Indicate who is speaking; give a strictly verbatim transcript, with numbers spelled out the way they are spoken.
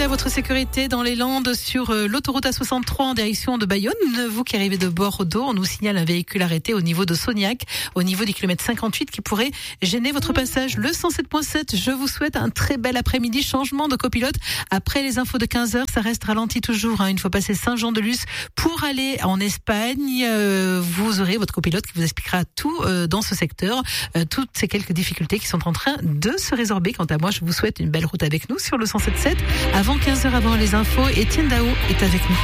Speaker 1: à votre sécurité dans les Landes sur l'autoroute A soixante-trois en direction de Bayonne. Vous qui arrivez de Bordeaux, on nous signale un véhicule arrêté au niveau de Sognac, au niveau du kilomètre cinquante-huit qui pourrait gêner votre passage. Le cent sept point sept, je vous souhaite un très bel après-midi. Changement de copilote après les infos de quinze heures. Ça reste ralenti toujours, hein, une fois passé Saint-Jean-de-Luz. Pour aller en Espagne, euh, vous aurez votre copilote qui vous expliquera tout euh, dans ce secteur, euh, toutes ces quelques difficultés qui sont en train de se résorber. Quant à moi, je vous souhaite une belle route avec nous sur le cent sept point sept. Avant quinze heures, avant les infos, Étienne Dao est avec nous.